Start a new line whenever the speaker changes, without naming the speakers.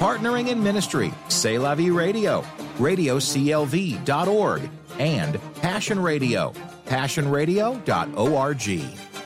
Partnering in Ministry, C'est La Vie Radio, radioclv.org, and Passion Radio, passionradio.org.